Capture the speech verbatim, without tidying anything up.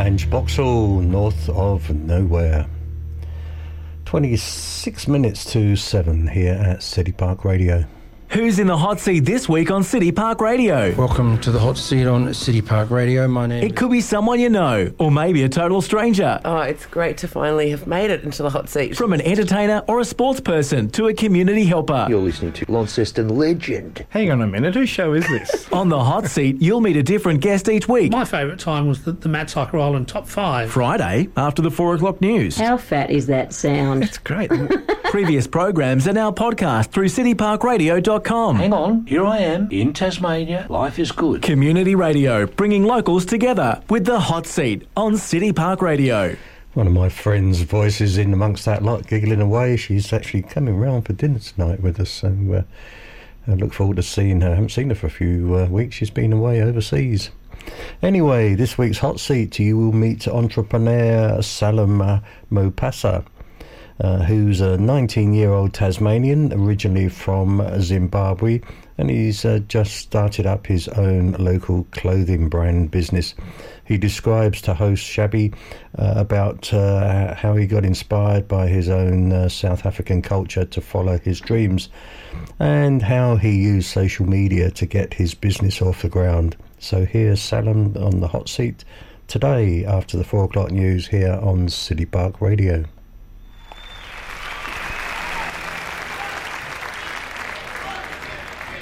Ange Boxall, north of nowhere. twenty-six minutes to seven here at City Park Radio. Who's in the hot seat this week on City Park Radio? Welcome to the hot seat on City Park Radio. My name It could be someone you know, or maybe a total stranger. Oh, it's great to finally have made it into the hot seat. From an entertainer or a sports person to a community helper. You're listening to Launceston legend. Hang on a minute, whose show is this? On the hot seat, you'll meet a different guest each week. My favourite time was the, the Matt Cycle Island Top five. Friday, after the four o'clock news. How fat is that sound? It's great. Previous programs are now podcast through city park radio dot com. Hang on, here I am in Tasmania. Life is good. Community radio, bringing locals together with the hot seat on City Park Radio. One of my friends' voices in amongst that lot, giggling away. She's actually coming round for dinner tonight with us, so uh, I look forward to seeing her. I haven't seen her for a few uh, weeks. She's been away overseas. Anyway, this week's hot seat, you will meet entrepreneur Salam uh, Mopasa. Uh, who's a nineteen-year-old Tasmanian, originally from Zimbabwe, and he's uh, just started up his own local clothing brand business. He describes to host Shabby uh, about uh, how he got inspired by his own uh, South African culture to follow his dreams, and how he used social media to get his business off the ground. So here's Salam on the hot seat today after the four o'clock news here on City Park Radio.